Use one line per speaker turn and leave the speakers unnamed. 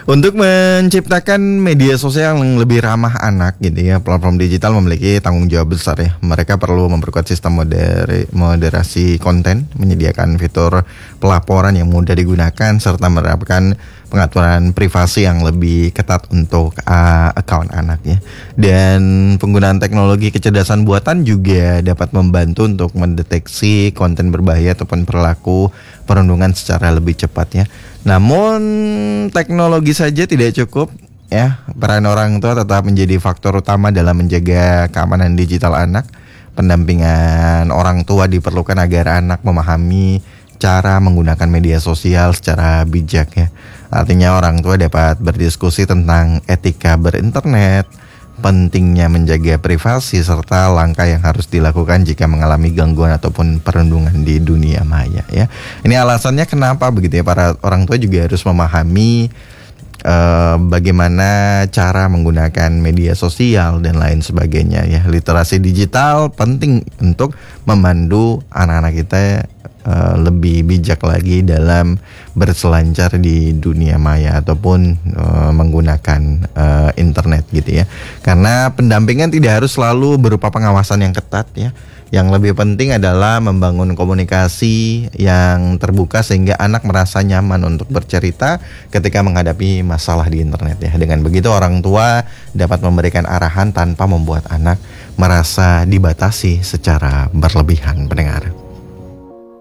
Untuk menciptakan media sosial yang lebih ramah anak gitu ya, platform digital memiliki tanggung jawab besar ya. Mereka perlu memperkuat sistem moderasi konten, menyediakan fitur pelaporan yang mudah digunakan, serta menerapkan pengaturan privasi yang lebih ketat untuk akun anak ya. Dan penggunaan teknologi kecerdasan buatan juga dapat membantu untuk mendeteksi konten berbahaya ataupun perilaku perundungan secara lebih cepat ya. Namun teknologi saja tidak cukup ya. Peran orang tua tetap menjadi faktor utama dalam menjaga keamanan digital anak. Pendampingan orang tua diperlukan agar anak memahami cara menggunakan media sosial secara bijak ya. Artinya orang tua dapat berdiskusi tentang etika berinternet, pentingnya menjaga privasi, serta langkah yang harus dilakukan jika mengalami gangguan ataupun perundungan di dunia maya ya. Ini alasannya kenapa begitu ya, para orang tua juga harus memahami bagaimana cara menggunakan media sosial dan lain sebagainya ya. Literasi digital penting untuk memandu anak-anak kita lebih bijak lagi dalam berselancar di dunia maya ataupun menggunakan internet gitu ya. Karena pendampingan tidak harus selalu berupa pengawasan yang ketat ya. Yang lebih penting adalah membangun komunikasi yang terbuka sehingga anak merasa nyaman untuk bercerita ketika menghadapi masalah di internet ya. Dengan begitu orang tua dapat memberikan arahan tanpa membuat anak merasa dibatasi secara berlebihan, pendengar.